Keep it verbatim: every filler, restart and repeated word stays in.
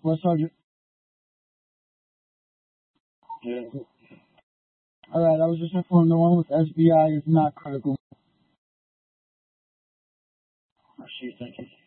What, Sergeant? Yeah. Alright, I was just informed the one with S B I is not critical. Receive, thank you.